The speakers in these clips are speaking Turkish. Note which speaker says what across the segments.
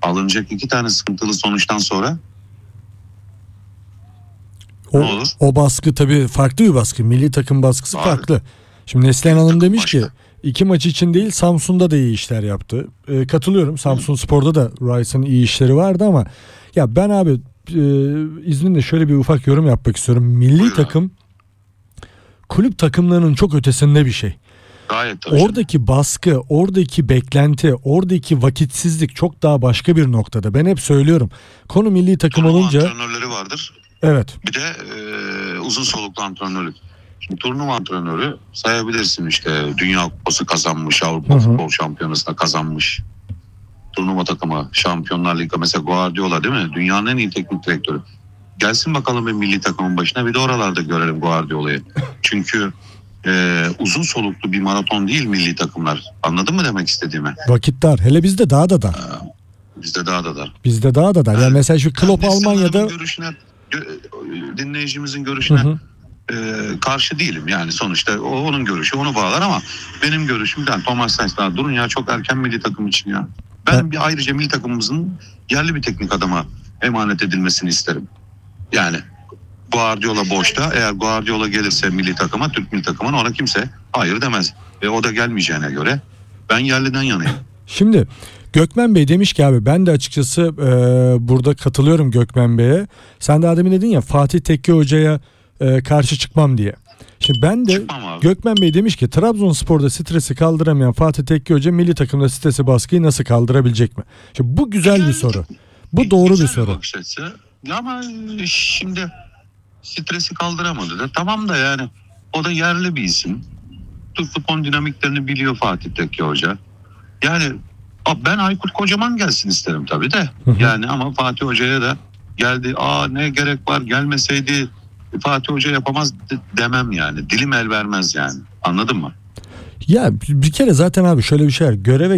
Speaker 1: alınacak 2 tane sıkıntılı sonuçtan sonra ne olur?
Speaker 2: O baskı tabii farklı bir baskı. Milli takım baskısı
Speaker 1: Abi,
Speaker 2: farklı. Şimdi Neslihan
Speaker 1: milli
Speaker 2: Hanım
Speaker 1: takım
Speaker 2: demiş
Speaker 1: başka.
Speaker 2: ki 2 maç için değil Samsun'da da iyi işler yaptı. Katılıyorum. Samsunspor'da da Rice'ın iyi işleri vardı ama ya ben abi izninle şöyle bir ufak yorum yapmak istiyorum. Milli
Speaker 1: Buyur
Speaker 2: takım kulüp takımlarının çok ötesinde bir şey.
Speaker 1: Gayet tabii.
Speaker 2: Oradaki baskı, oradaki beklenti, oradaki vakitsizlik çok daha başka bir noktada. Ben hep söylüyorum. Konu milli takım
Speaker 1: Turnuva
Speaker 2: olunca
Speaker 1: antrenörleri vardır.
Speaker 2: evet.
Speaker 1: Bir de uzun soluklu antrenörü. Şimdi turnuva antrenörü sayabilirsin işte Dünya Kupası kazanmış, Avrupa Futbol Şampiyonası'na kazanmış. Turnuva takımı, Şampiyonlar Ligi mesela Guardiola değil mi? Dünyanın en iyi teknik direktörü. Gelsin bakalım bir milli takımın başına bir de oralarda görelim Guardiola'yı. Çünkü uzun soluklu bir maraton değil milli takımlar. Anladın mı demek istediğimi?
Speaker 2: Vakit dar. Hele bizde daha da dar.
Speaker 1: Bizde daha da dar.
Speaker 2: Bizde daha da dar. Yani mesela şu Klopp
Speaker 1: Ben
Speaker 2: Almanya'da
Speaker 1: görüşüne, dinleyicimizin görüşüne karşı değilim. Yani sonuçta onun görüşü onu bağlar ama benim görüşüm ben Thomas Sainz daha durun ya çok erken milli takım için ya. Ben bir ayrıca milli takımımızın yerli bir teknik adama emanet edilmesini isterim. Yani Guardiola boşta. Eğer Guardiola gelirse milli takıma, Türk milli takımına ona kimse hayır demez. Ve o da gelmeyeceğine göre ben yerliden yanayım.
Speaker 2: şimdi Gökmen Bey demiş ki abi ben de açıkçası burada katılıyorum Gökmen Bey'e. Sen daha demin dedin ya Fatih Tekke Hoca'ya karşı çıkmam diye. Şimdi ben de Gökmen Bey demiş ki Trabzonspor'da stresi kaldıramayan Fatih Tekke Hoca milli takımda stresi baskıyı nasıl kaldırabilecek mi? Şimdi bu güzel bir soru. Bu doğru bir soru.
Speaker 1: Ama şimdi stresi kaldıramadı da tamam da yani o da yerli bir isim. Türk futbol dinamiklerini biliyor Fatih Tekke Hoca. Yani ben Aykut Kocaman gelsin isterim tabii de. Yani ama Fatih Hoca'ya da geldi. Ne gerek var gelmeseydi Fatih Hoca yapamaz demem yani. Dilim el vermez yani. Anladın mı?
Speaker 2: Ya bir kere zaten abi şöyle bir şey var.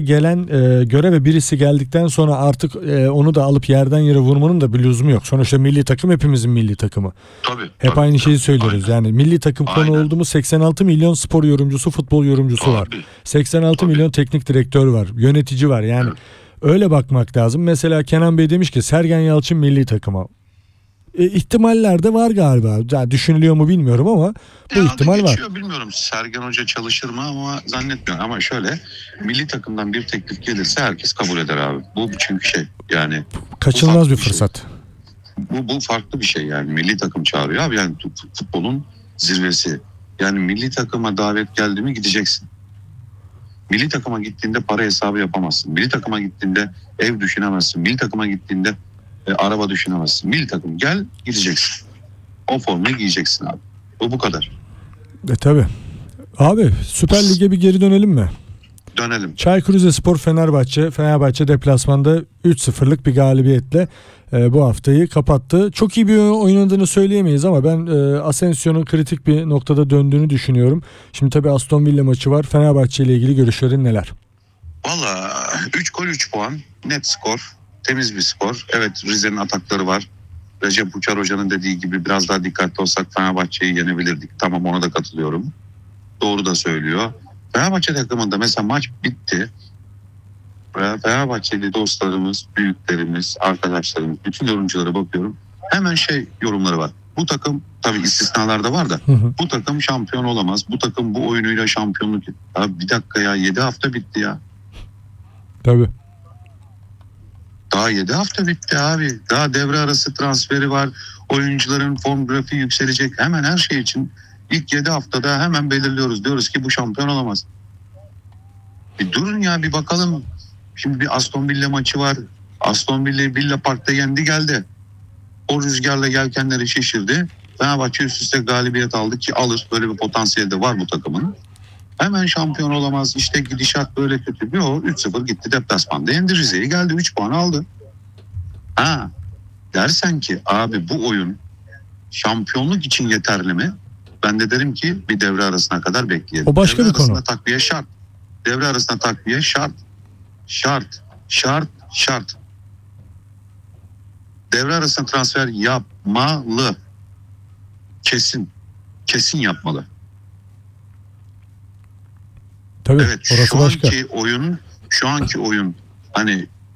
Speaker 2: Göreve birisi geldikten sonra artık onu da alıp yerden yere vurmanın da bir lüzumu yok. Sonuçta milli takım hepimizin milli takımı.
Speaker 1: Tabii.
Speaker 2: Hep aynı şeyi söylüyoruz.
Speaker 1: Aynen.
Speaker 2: Yani milli takım konu oldu mu 86 milyon spor yorumcusu, futbol yorumcusu var. 86 milyon teknik direktör var, yönetici var. Yani öyle bakmak lazım. Mesela Kenan Bey demiş ki Sergen Yalçın milli takıma. İhtimaller de var galiba. Yani düşünülüyor mu bilmiyorum ama bu ihtimal var.
Speaker 1: Bilmiyorum Sergen Hoca çalışır mı ama zannetmiyorum. Ama şöyle milli takımdan bir teklif gelirse herkes kabul eder abi. Bu çünkü yani.
Speaker 2: Kaçınılmaz bir fırsat.
Speaker 1: Bu farklı bir şey yani. Milli takım çağırıyor abi. Yani futbolun zirvesi. Yani milli takıma davet geldi mi gideceksin. Milli takıma gittiğinde para hesabı yapamazsın. Milli takıma gittiğinde ev düşünemezsin. Milli takıma gittiğinde araba düşünemezsin. Milli takım gel gideceksin. O formayı giyeceksin abi. Bu kadar.
Speaker 2: Tabii. Abi Süper Lig'e bir geri dönelim mi?
Speaker 1: Dönelim.
Speaker 2: Çaykur Rizespor Fenerbahçe deplasmanda 3-0'lık bir galibiyetle bu haftayı kapattı. Çok iyi bir oynadığını söyleyemeyiz ama ben Asensio'nun kritik bir noktada döndüğünü düşünüyorum. Şimdi tabii Aston Villa maçı var. Fenerbahçe ile ilgili görüşlerin neler?
Speaker 1: Valla 3 gol 3 puan net skor. Temiz bir skor. Evet Rize'nin atakları var. Recep Uçar Hoca'nın dediği gibi biraz daha dikkatli olsak Fenerbahçe'yi yenebilirdik. Tamam ona da katılıyorum. Doğru da söylüyor. Fenerbahçe takımında mesela maç bitti. Fenerbahçeli dostlarımız, büyüklerimiz, arkadaşlarımız, bütün yorumculara bakıyorum. Hemen yorumları var. Bu takım tabii istisnalar da var da bu takım şampiyon olamaz. Bu takım bu oyunuyla şampiyonluk. Abi bir dakika ya 7 hafta bitti ya.
Speaker 2: Tabii.
Speaker 1: Daha 7 hafta bitti abi. Daha devre arası transferi var. Oyuncuların form grafiği yükselecek. Hemen her şey için ilk 7 haftada hemen belirliyoruz. Diyoruz ki bu şampiyon olamaz. Bir durun ya bir bakalım. Şimdi bir Aston Villa maçı var. Aston Villa Park'ta yendi geldi. O rüzgarla yelkenleri şişirdi. Fenerbahçe üst üste galibiyet aldı ki alır. Böyle bir potansiyeli de var bu takımın. Hemen şampiyon olamaz. İşte gidişat böyle kötü. Yok 3-0 gitti deplasmanda. Yendi Rize'yi geldi 3 puan aldı. Dersen ki abi bu oyun şampiyonluk için yeterli mi? Ben de derim ki bir devre arasına kadar bekleyelim.
Speaker 2: O başka bir konu.
Speaker 1: Takviye şart. Devre arasında takviye şart. Şart. Devre arasında transfer yapmalı. Kesin yapmalı.
Speaker 2: Tabii,
Speaker 1: evet
Speaker 2: orası başka.
Speaker 1: Şu anki oyun hani